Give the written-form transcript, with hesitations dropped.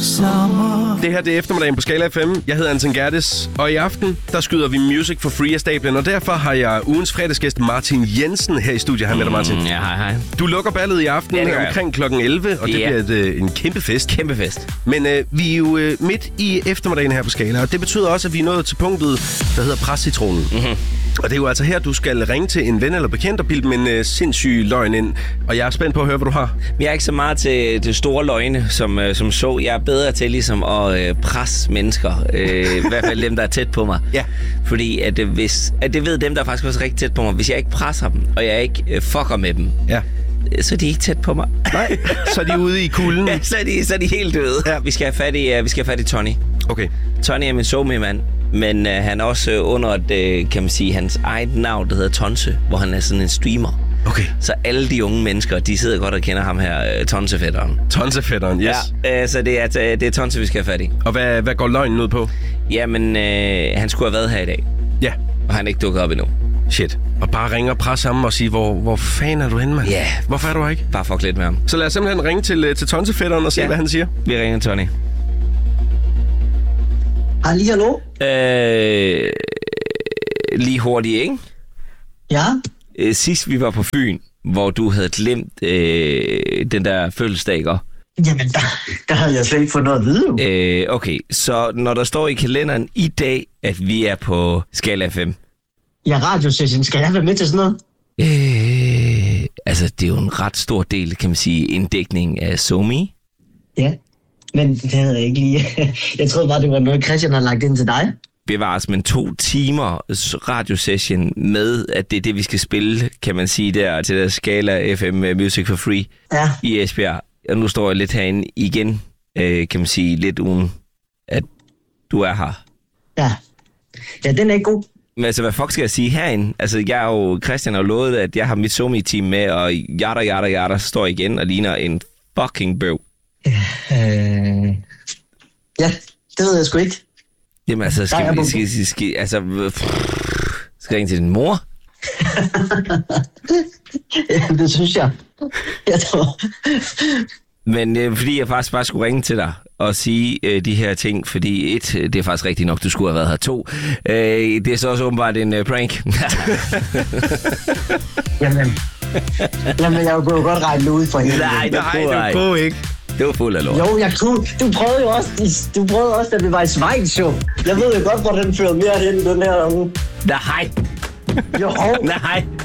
sommer. Det her det er eftermiddagen på Skala FM. Jeg hedder Anton Gerdes, og i aften der skyder vi Music for Free af stablen, og derfor har jeg ugens fredagsgæst Martin Jensen her i studiet. Hej med dig, Martin. Ja, hej. Du lukker ballet i aften omkring klokken 11, og det bliver en kæmpe fest. Kæmpe fest. Men vi er jo midt i eftermiddagen her på Skala, og det betyder også, at vi er nået til punktet, der hedder Prescitronen. Mm-hmm. Og det er jo altså her, du skal ringe til en ven eller bekendt og bilde dem en sindssyg løgn ind. Og jeg er spændt på at høre, hvad du har. Jeg er ikke så meget til det store løgne, som så. Jeg er bedre til ligesom at presse mennesker. I hvert fald dem, der er tæt på mig. Ja. Fordi at det ved dem, der er faktisk også rigtig tæt på mig. Hvis jeg ikke presser dem, og jeg ikke fucker med dem, ja, så er de ikke tæt på mig. Nej, så er de ude i kulden. Ja, så er de helt døde. Ja. Vi skal have fat i Tony. Okay. Tony er min soulmand, men han er også under et, kan man sige, hans eget navn, der hedder Tonse, hvor han er sådan en streamer. Okay. Så alle de unge mennesker, de sidder godt og kender ham her, Tonsefætteren. Tonsefætteren, yes. Ja, så det er Tonse, vi skal have fat i. Og hvad går løgnen ud på? Jamen, han skulle have været her i dag. Ja. Og han er ikke dukket op endnu. Shit. Og bare ringe og presse ham og sige, hvor fanden er du henne, mand? Ja. Yeah. Hvorfor er du ikke? Bare fuck lidt med ham. Så lad os simpelthen ringe til Tonsefætteren og se, hvad han siger. Vi ringer Tony. Hallo? Lige hurtigt, ikke? Ja? Sidst vi var på Fyn, hvor du havde glemt den der fødselsdag, ikke? Jamen, der havde jeg slet ikke fået noget at vide. Okay, så når der står i kalenderen i dag, at vi er på Skala FM. Ja, radiosession. Skal jeg være med til sådan noget? Altså, det er jo en ret stor del, kan man sige, inddækning af SoMe. Ja, men det havde jeg ikke lige. Jeg troede bare, det var noget, Christian har lagt ind til dig. Bevares, men 2 timer radiosession med, at det er det, vi skal spille, kan man sige, der til der Skala FM Music for Free i Esbjerg. Og nu står jeg lidt herinde igen, kan man sige, lidt uden, at du er her. Ja, den er ikke god. Men altså, hvad fuck skal jeg sige herinde? Altså, Christian har lovet, at jeg har mit SoMe-team med, og jada, står igen og ligner en fucking bøv. Ja, det ved jeg sgu ikke. Jamen altså, skal ringe til din mor? Ja, det synes jeg. Jeg tror. Men fordi jeg faktisk bare skulle ringe til dig og sige de her ting, fordi 1, det er faktisk rigtigt nok, du skulle have været her. 2, det er så også åbenbart en prank. Jamen, jeg kunne godt regne det ud for hende. Nej, det kunne ikke. Det var fuld af lort. Jo, jeg kunne. Du prøvede også, da vi var i Schweiz, jo. Jeg ved jo godt, hvor den førte mere hen, den her unge. Nej. Jo. Nej.